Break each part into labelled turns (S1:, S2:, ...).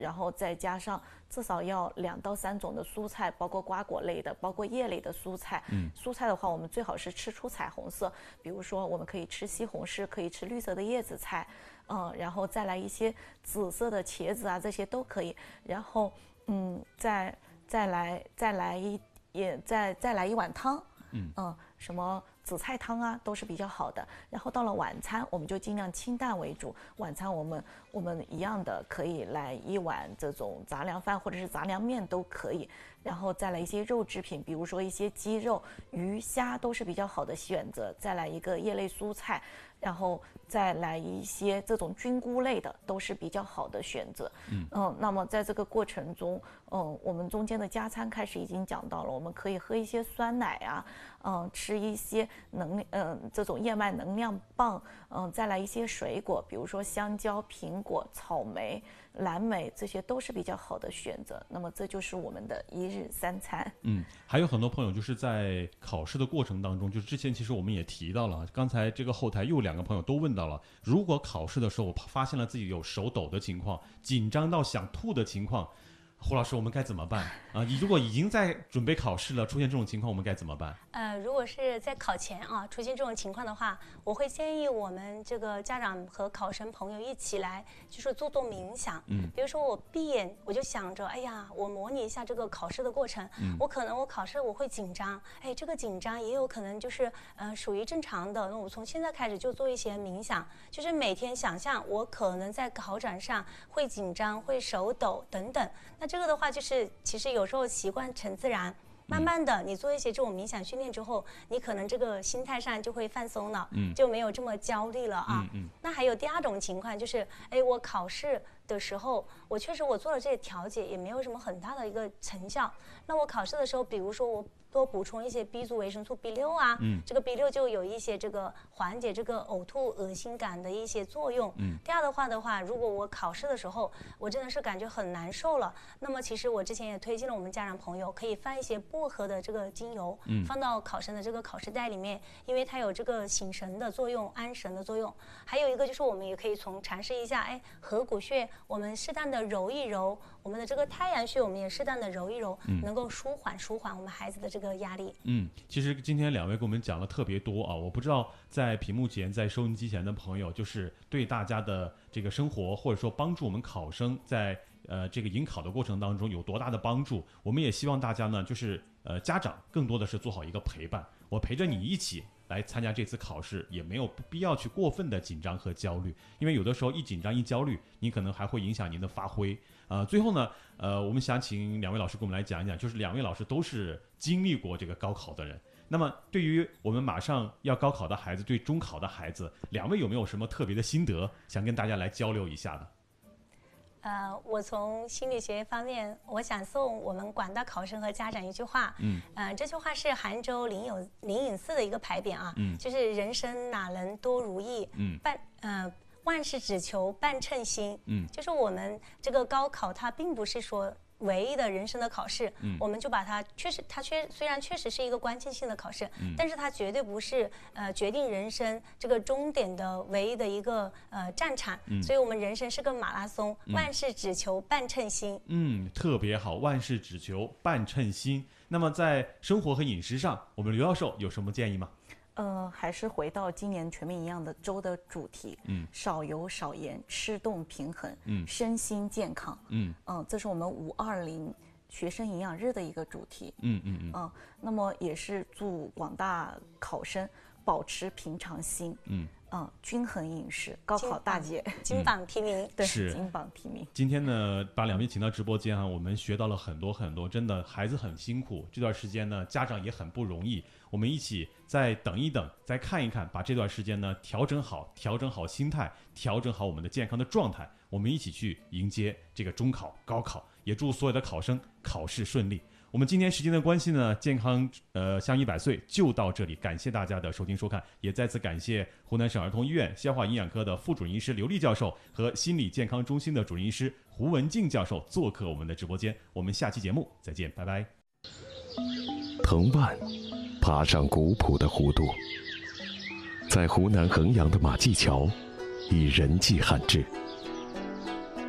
S1: 然后再加上至少要2到3种的蔬菜，包括瓜果类的，包括叶类的蔬菜。蔬菜的话，我们最好是吃出彩虹色，比如说我们可以吃西红柿，可以吃绿色的叶子菜，然后再来一些紫色的茄子啊，这些都可以。然后再来一碗汤，什么紫菜汤啊，都是比较好的。然后到了晚餐，我们就尽量清淡为主。晚餐我们一样的可以来一碗这种杂粮饭或者是杂粮面都可以。然后再来一些肉制品，比如说一些鸡肉、鱼虾都是比较好的选择。再来一个叶类蔬菜，然后再来一些这种菌菇类的，都是比较好的选择。那么在这个过程中，我们中间的加餐开始已经讲到了，我们可以喝一些酸奶啊，吃一些这种燕麦能量棒，再来一些水果，比如说香蕉、苹果、草莓、蓝莓，这些都是比较好的选择。那么这就是我们的1日3餐。
S2: 还有很多朋友就是在考试的过程当中，就是之前其实我们也提到了，刚才这个后台又2个朋友都问到了，如果考试的时候我发现了自己有手抖的情况，紧张到想吐的情况，胡老师我们该怎么办啊？如果已经在准备考试了，出现这种情况我们该怎么办？
S3: 如果是在考前出现这种情况的话，我会建议我们这个家长和考生朋友一起来，就是做冥想。比如说我闭眼，我就想着，哎呀，我模拟一下这个考试的过程。我考试我会紧张，这个紧张也有可能就是属于正常的。那我从现在开始就做一些冥想，就是每天想象我可能在考场上会紧张、会手抖等等。那这个的话，就是其实有时候习惯成自然。慢慢的，你做一些这种冥想训练之后，你可能这个心态上就会放松了，就没有这么焦虑了啊。那还有第2种情况就是，我考试的时候，我确实做了这些调节，也没有什么很大的一个成效。那我考试的时候，比如说我多补充一些 B 族维生素 B6啊，这个 B6就有一些这个缓解这个呕吐、恶心感的一些作用。第二的话，如果我考试的时候，我真的是感觉很难受了，那么其实我之前也推荐了我们家长朋友，可以放一些薄荷的这个精油，放到考生的这个考试袋里面，因为它有这个醒神的作用、安神的作用。还有一个就是我们也可以尝试一下，合谷穴我们适当的揉一揉，我们的这个太阳穴我们也适当的揉一揉，能够舒缓我们孩子的这个压力。
S2: 其实今天2位给我们讲了特别多啊，我不知道在屏幕前、在收音机前的朋友，就是对大家的这个生活，或者说帮助我们考生在这个迎考的过程当中有多大的帮助。我们也希望大家呢，就是家长更多的是做好一个陪伴，我陪着你一起来参加这次考试，也没有必要去过分的紧张和焦虑，因为有的时候一紧张一焦虑，你可能还会影响您的发挥。最后呢，我们想请2位老师给我们来讲一讲，就是2位老师都是经历过这个高考的人，那么对于我们马上要高考的孩子，对中考的孩子，2位有没有什么特别的心得想跟大家来交流一下的？
S3: 我从心理学方面，我想送我们广大考生和家长一句话。这句话是杭州灵隐寺的一个牌匾啊，就是人生哪能多如意，万事只求伴称心。就是我们这个高考，它并不是说唯一的人生的考试，我们就把它虽然确实是一个关键性的考试，但是它绝对不是决定人生这个终点的唯一的一个战场。所以我们人生是个马拉松，万事只求伴称心。
S2: 特别好，万事只求伴称心。那么在生活和饮食上，我们刘教授有什么建议吗？
S1: 还是回到今年全民营养的周的主题，少油少盐，吃动平衡，身心健康，这是我们520学生营养日的一个主题，那么也是祝广大考生保持平常心，均衡饮食，高考大捷，
S3: 金榜题名，
S1: 对，金榜题名。
S2: 今天呢，把2位请到直播间我们学到了很多很多，真的孩子很辛苦，这段时间呢，家长也很不容易，我们一起再等一等，再看一看，把这段时间呢调整好心态，调整好我们的健康的状态，我们一起去迎接这个中考、高考，也祝所有的考生考试顺利。我们今天时间的关系呢，健康向100岁就到这里，感谢大家的收听收看，也再次感谢湖南省儿童医院消化营养科的副主任医师刘丽教授和心理健康中心的主任医师胡文静教授做客我们的直播间。我们下期节目再见，拜拜。
S4: 藤蔓爬上古朴的弧度，在湖南衡阳的马驿桥以人迹罕至。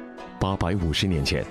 S4: 850年前，